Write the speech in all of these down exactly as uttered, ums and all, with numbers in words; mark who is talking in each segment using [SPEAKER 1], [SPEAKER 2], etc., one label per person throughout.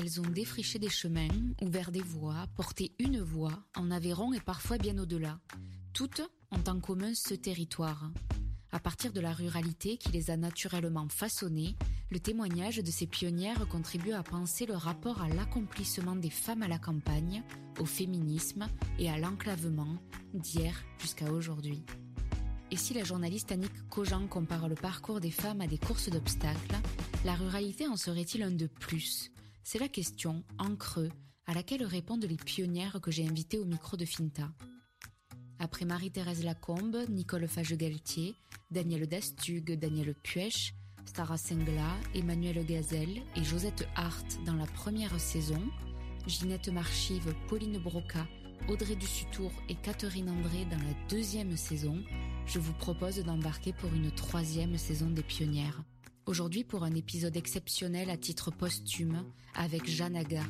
[SPEAKER 1] elles ont défriché des chemins, ouvert des voies, porté une voix en Aveyron et parfois bien au-delà. Toutes ont en commun ce territoire. À partir de la ruralité qui les a naturellement façonnées, le témoignage de ces pionnières contribue à penser le rapport à l'accomplissement des femmes à la campagne, au féminisme et à l'enclavement, d'hier jusqu'à aujourd'hui. Et si la journaliste Annick Cogent compare le parcours des femmes à des courses d'obstacles, la ruralité en serait-il un de plus ? C'est la question, en creux, à laquelle répondent les pionnières que j'ai invitées au micro de Finta. Après Marie-Thérèse Lacombe, Nicole Fage-Galtier, Danielle Dastug, Danielle Puech, Stara Sengla, Emmanuelle Gazelle et Josette Hart dans la première saison, Ginette Marchive, Pauline Broca, Audrey Dussutour et Catherine André dans la deuxième saison, je vous propose d'embarquer pour une troisième saison des pionnières. Aujourd'hui pour un épisode exceptionnel à titre posthume avec Jeanne Agar.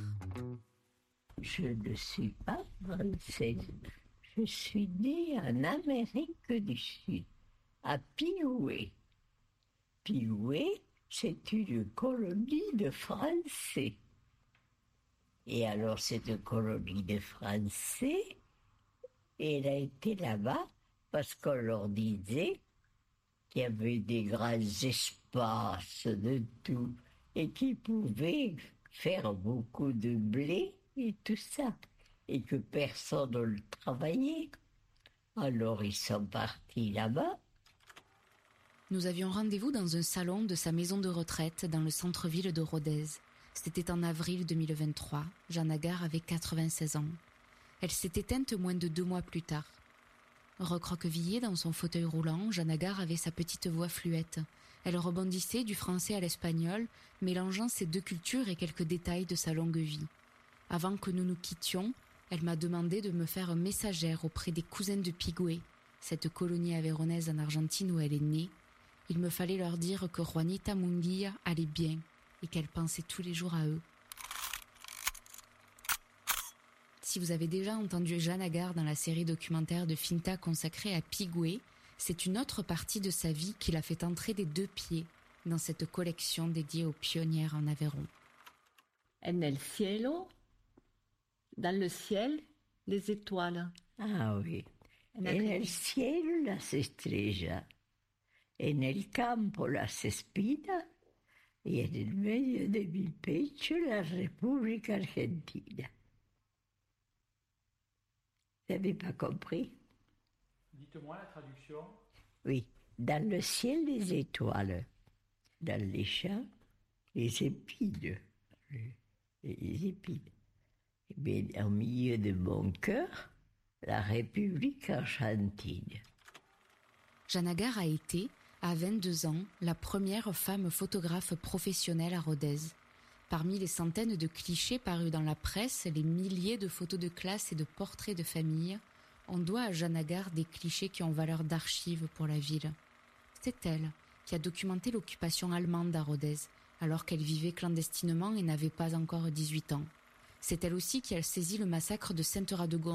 [SPEAKER 2] Je ne suis pas française. Je suis née en Amérique du Sud, à Pioué. Pioué, c'est une colonie de Français. Et alors, cette colonie de Français, elle a été là-bas parce qu'on leur disait qu'il y avait des grands espaces de tout et qu'ils pouvaient faire beaucoup de blé et tout ça. Et que personne ne le travaillait. Alors ils sont partis là-bas.
[SPEAKER 1] Nous avions rendez-vous dans un salon de sa maison de retraite dans le centre-ville de Rodez. C'était en avril deux mille vingt-trois. Jeanne Agar avait quatre-vingt-seize ans. Elle s'est éteinte moins de deux mois plus tard. Recroquevillée dans son fauteuil roulant, Jeanne Agar avait sa petite voix fluette. Elle rebondissait du français à l'espagnol, mélangeant ces deux cultures et quelques détails de sa longue vie. Avant que nous nous quittions, elle m'a demandé de me faire messagère auprès des cousins de Pioué, cette colonie aveyronnaise en Argentine où elle est née. Il me fallait leur dire que Juanita Munguia allait bien et qu'elle pensait tous les jours à eux. Si vous avez déjà entendu Jeanne Agar dans la série documentaire de Finta consacrée à Pioué, c'est une autre partie de sa vie qui l'a fait entrer des deux pieds dans cette collection dédiée aux pionnières en Aveyron.
[SPEAKER 3] En el cielo, dans le ciel, les étoiles.
[SPEAKER 2] Ah oui. En el cielo las estrellas, en el campo las espinas y en el medio de mi pecho la República Argentina. Vous n'avez pas compris?
[SPEAKER 4] Dites-moi la traduction.
[SPEAKER 2] Oui. Dans le ciel, les étoiles. Dans les champs, les épines. Les, les épines. Mais au milieu de mon cœur, la République argentine.
[SPEAKER 1] Jeanne Agar a été, à vingt-deux ans, la première femme photographe professionnelle à Rodez. Parmi les centaines de clichés parus dans la presse, les milliers de photos de classe et de portraits de famille, on doit à Jeanne Agar des clichés qui ont valeur d'archive pour la ville. C'est elle qui a documenté l'occupation allemande à Rodez, alors qu'elle vivait clandestinement et n'avait pas encore dix-huit ans. C'est elle aussi qui a saisi le massacre de Sainte-Radegonde